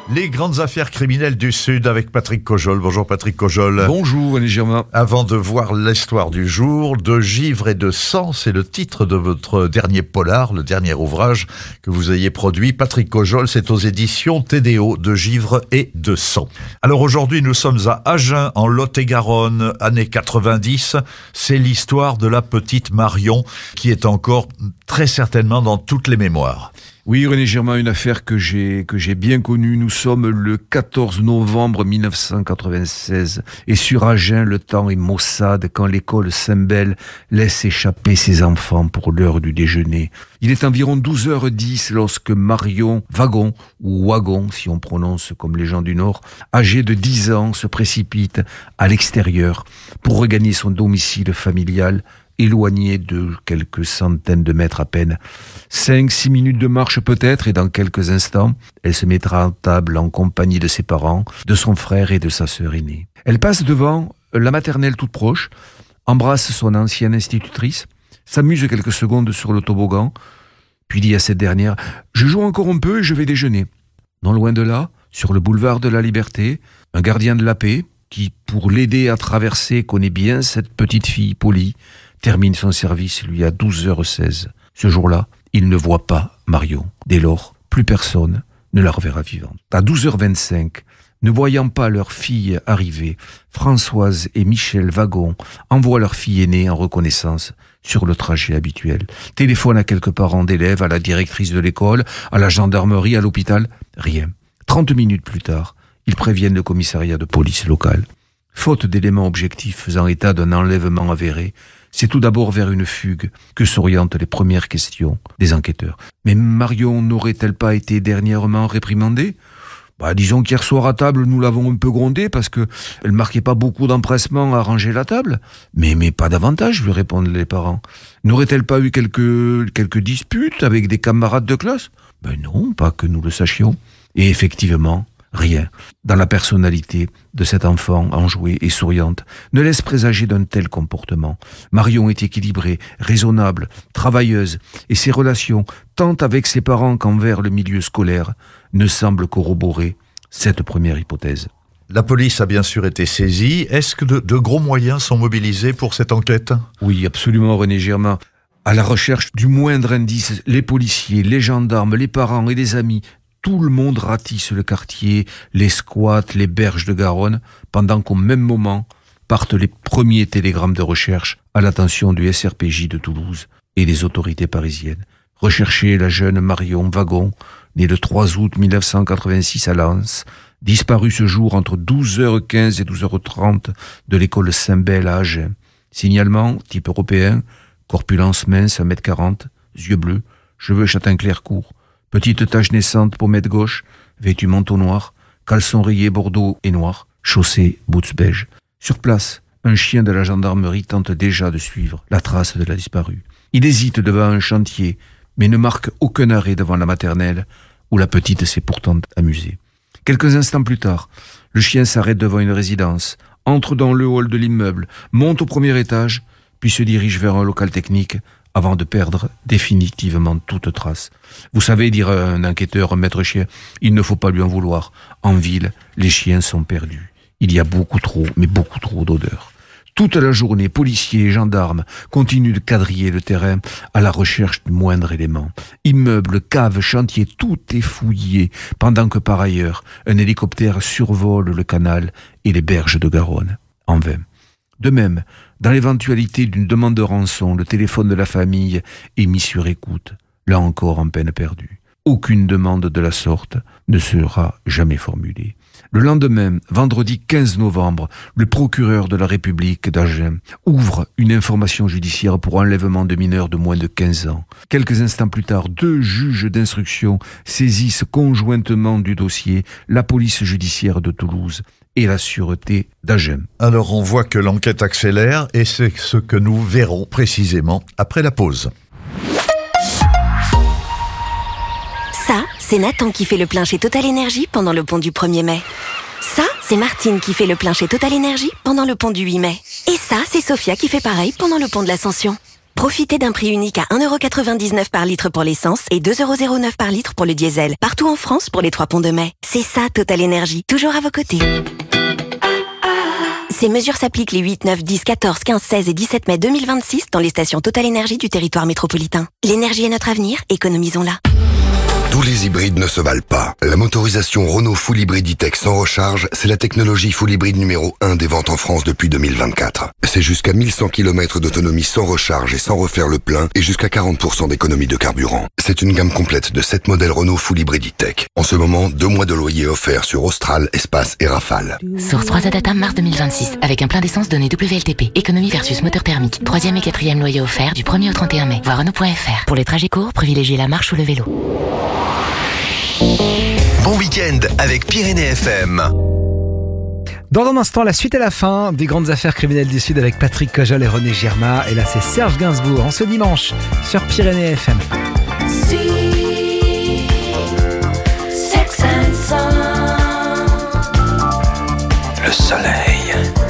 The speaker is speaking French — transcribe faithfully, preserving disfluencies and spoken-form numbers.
Les grandes affaires criminelles du Sud avec Patrick Cojol. Bonjour Patrick Cojol. Bonjour René Germain. Avant de voir l'histoire du jour, De givre et de sang, c'est le titre de votre dernier polar, le dernier ouvrage que vous ayez produit. Patrick Cojol, c'est aux éditions T D O, De givre et de sang. Alors aujourd'hui, nous sommes à Agen, en Lot-et-Garonne, années quatre-vingt-dix. C'est l'histoire de la petite Marion qui est encore très certainement dans toutes les mémoires. Oui, René Germain, une affaire que j'ai que j'ai bien connue. Nous sommes le quatorze novembre mille neuf cent quatre-vingt-seize et sur Agen, le temps est maussade quand l'école Saint-Bel laisse échapper ses enfants pour l'heure du déjeuner. Il est environ douze heures dix lorsque Marion Wagon, ou Wagon si on prononce comme les gens du Nord, âgée de dix ans, se précipite à l'extérieur pour regagner son domicile familial, éloignée de quelques centaines de mètres à peine. Cinq, six minutes de marche peut-être, et dans quelques instants, elle se mettra à table en compagnie de ses parents, de son frère et de sa sœur aînée. Elle passe devant la maternelle toute proche, embrasse son ancienne institutrice, s'amuse quelques secondes sur le toboggan, puis dit à cette dernière « Je joue encore un peu et je vais déjeuner ». Non loin de là, sur le boulevard de la Liberté, un gardien de la paix, qui, pour l'aider à traverser, connaît bien cette petite fille polie, termine son service, lui, à douze heures seize. Ce jour-là, il ne voit pas Marion. Dès lors, plus personne ne la reverra vivante. À douze heures vingt-cinq, ne voyant pas leur fille arriver, Françoise et Michel Wagon envoient leur fille aînée en reconnaissance sur le trajet habituel. Téléphone à quelques parents d'élèves, à la directrice de l'école, à la gendarmerie, à l'hôpital. Rien. Trente minutes plus tard, ils préviennent le commissariat de police local. Faute d'éléments objectifs faisant état d'un enlèvement avéré, c'est tout d'abord vers une fugue que s'orientent les premières questions des enquêteurs. Mais Marion n'aurait-elle pas été dernièrement réprimandée ? Bah, disons qu'hier soir à table, nous l'avons un peu grondée parce qu'elle ne marquait pas beaucoup d'empressement à ranger la table. Mais, mais pas davantage, lui répondent les parents. N'aurait-elle pas eu quelques, quelques disputes avec des camarades de classe ? Ben non, pas que nous le sachions. Et effectivement, rien dans la personnalité de cet enfant enjouée et souriante ne laisse présager d'un tel comportement. Marion est équilibrée, raisonnable, travailleuse, et ses relations, tant avec ses parents qu'envers le milieu scolaire, ne semblent corroborer cette première hypothèse. La police a bien sûr été saisie. Est-ce que de, de gros moyens sont mobilisés pour cette enquête ? Oui, absolument, René Germain. À la recherche du moindre indice, les policiers, les gendarmes, les parents et les amis, tout le monde ratisse le quartier, les squats, les berges de Garonne, pendant qu'au même moment partent les premiers télégrammes de recherche à l'attention du S R P J de Toulouse et des autorités parisiennes. Rechercher la jeune Marion Wagon, née le trois août mille neuf cent quatre-vingt-six à Lens, disparue ce jour entre douze heures quinze et douze heures trente de l'école Saint-Bel à Agen. Signalement, type européen, corpulence mince, un mètre quarante, yeux bleus, cheveux châtain clair court. Petite tache naissante, pommette gauche, vêtue manteau noir, caleçon rayé bordeaux et noir, chaussée, boots beige. Sur place, un chien de la gendarmerie tente déjà de suivre la trace de la disparue. Il hésite devant un chantier, mais ne marque aucun arrêt devant la maternelle, où la petite s'est pourtant amusée. Quelques instants plus tard, le chien s'arrête devant une résidence, entre dans le hall de l'immeuble, monte au premier étage, puis se dirige vers un local technique, avant de perdre définitivement toute trace. Vous savez, dire un enquêteur, un maître chien, il ne faut pas lui en vouloir. En ville, les chiens sont perdus. Il y a beaucoup trop, mais beaucoup trop d'odeurs. Toute la journée, policiers et gendarmes continuent de quadriller le terrain à la recherche du moindre élément. Immeubles, caves, chantiers, tout est fouillé, pendant que par ailleurs, un hélicoptère survole le canal et les berges de Garonne. En vain. De même, dans l'éventualité d'une demande de rançon, le téléphone de la famille est mis sur écoute, là encore en peine perdue. Aucune demande de la sorte ne sera jamais formulée. Le lendemain, vendredi quinze novembre, le procureur de la République d'Agen ouvre une information judiciaire pour enlèvement de mineurs de moins de quinze ans. Quelques instants plus tard, deux juges d'instruction saisissent conjointement du dossier la police judiciaire de Toulouse et la sûreté d'Agen. Alors on voit que l'enquête accélère et c'est ce que nous verrons précisément après la pause. Ça, c'est Nathan qui fait le plein chez Total Énergie pendant le pont du premier mai. Ça, c'est Martine qui fait le plein chez Total Énergie pendant le pont du huit mai. Et ça, c'est Sophia qui fait pareil pendant le pont de l'Ascension. Profitez d'un prix unique à un euro quatre-vingt-dix-neuf par litre pour l'essence et deux euros zéro neuf par litre pour le diesel. Partout en France pour les trois ponts de mai. C'est ça, Total Énergie. Toujours à vos côtés. Ces mesures s'appliquent les huit, neuf, dix, quatorze, quinze, seize et dix-sept mai deux mille vingt-six dans les stations Total Énergie du territoire métropolitain. L'énergie est notre avenir, économisons-la. Tous les hybrides ne se valent pas. La motorisation Renault Full Hybrid E-Tech sans recharge, c'est la technologie full hybride numéro un des ventes en France depuis deux mille vingt-quatre. C'est jusqu'à mille cent kilomètres d'autonomie sans recharge et sans refaire le plein et jusqu'à quarante pour cent d'économie de carburant. C'est une gamme complète de sept modèles Renault Full Hybrid E-Tech. En ce moment, deux mois de loyer offerts sur Austral, Espace et Rafale. Source trois Adata mars deux mille vingt-six. Avec un plein d'essence donné W L T P. Économie versus moteur thermique. Troisième et quatrième loyer offert du premier au trente et un mai. Voir Renault point F R. Pour les trajets courts, privilégiez la marche ou le vélo. Bon week-end avec Pyrénées F M. Dans un instant, la suite et la fin des grandes affaires criminelles du Sud avec Patrick Cojol et René Girma. Et là, c'est Serge Gainsbourg en ce dimanche sur Pyrénées F M. Le soleil.